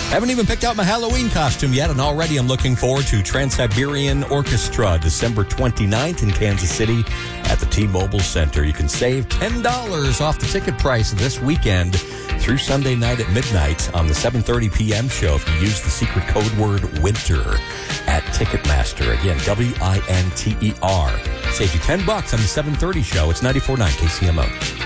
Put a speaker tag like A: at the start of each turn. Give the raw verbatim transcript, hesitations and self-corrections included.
A: Haven't even picked out my Halloween costume yet, and already I'm looking forward to Trans-Siberian Orchestra, December twenty-ninth in Kansas City at the T-Mobile Center. You can save ten dollars off the ticket price this weekend through Sunday night at midnight on the seven thirty p.m. show if you use the secret code word WINTER at Ticketmaster. Again, W I N T E R. Saves you ten bucks on the seven thirty show. It's ninety-four point nine K C M O.